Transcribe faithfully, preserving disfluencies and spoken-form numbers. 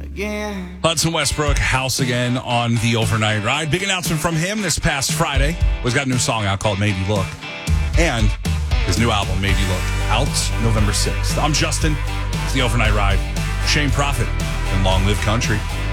again. Hudson Westbrook, House Again on the Overnight Ride. Big announcement from him this past Friday. He's got a new song out called Made You Look. And his new album, Made You Look, out November sixth. I'm Justin. It's the Overnight Ride. Shane Prophet and Long Live Country.